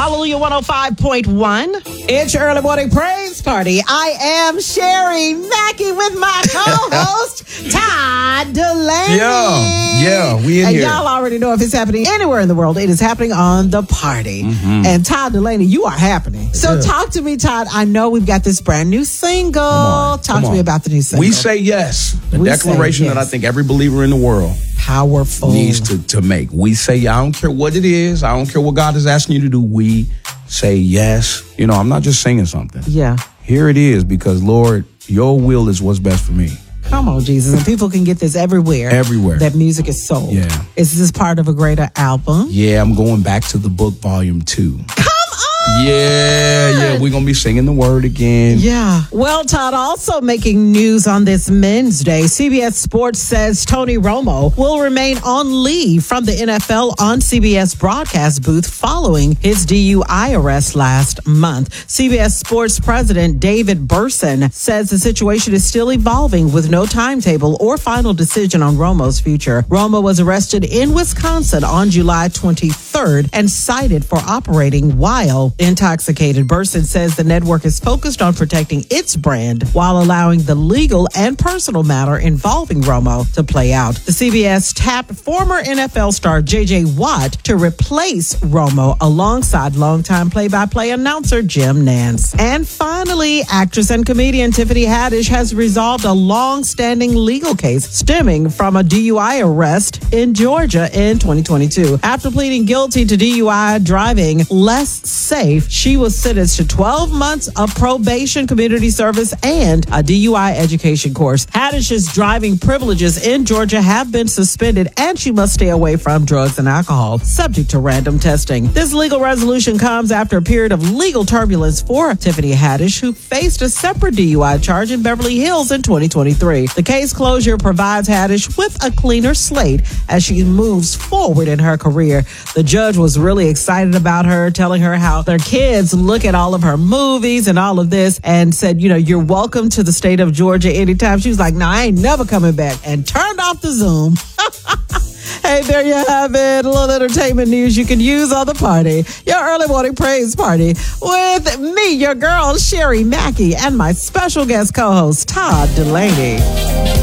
Hallelujah 105.1. It's your early morning praise party. I am Sherry Mackey with my co-host, Todd Delaney. Yeah, we in and here. Y'all already know if it's happening anywhere in the world, it is happening on the party. Mm-hmm. And Todd Delaney, you are happening. So talk to me, Todd. I know we've got this brand new single. Talk to me about the new single. We say yes. The declaration that I think every believer in the world powerful needs to make. We say, I don't care what it is. I don't care what God is asking you to do. We say yes. You know, I'm not just singing something. Yeah. Here it is because, Lord, your will is what's best for me. Come on, Jesus. And people can get this everywhere. Everywhere. That music is sold. Yeah. Is this part of a greater album? Yeah, I'm going back to the book, volume 2. Come on! Yeah, we're going to be singing the word again. Yeah. Well, Todd, also making news on this Men's Day, CBS Sports says Tony Romo will remain on leave from the NFL on CBS broadcast booth following his DUI arrest last month. CBS Sports president David Burson says the situation is still evolving with no timetable or final decision on Romo's future. Romo was arrested in Wisconsin on July 23rd and cited for operating while intoxicated. Burson says the network is focused on protecting its brand while allowing the legal and personal matter involving Romo to play out. The CBS tapped former NFL star J.J. Watt to replace Romo alongside longtime play-by-play announcer Jim Nance. And finally, actress and comedian Tiffany Haddish has resolved a long-standing legal case stemming from a DUI arrest in Georgia in 2022. After pleading guilty to DUI driving less safe, she was sentenced to 12 months of probation, community service, and a DUI education course. Haddish's driving privileges in Georgia have been suspended, and she must stay away from drugs and alcohol, subject to random testing. This legal resolution comes after a period of legal turbulence for Tiffany Haddish, who faced a separate DUI charge in Beverly Hills in 2023. The case closure provides Haddish with a cleaner slate as she moves forward in her career. The judge was really excited about her, telling her how their kids look at all of her movies and all of this, and said, you know, you're welcome to the state of Georgia anytime. She was like, no, I ain't never coming back, and turned off the Zoom. Hey, there you have it. A little entertainment news you can use on the party. Your early morning praise party with me, your girl, Sherry Mackey, and my special guest co-host, Todd Delaney.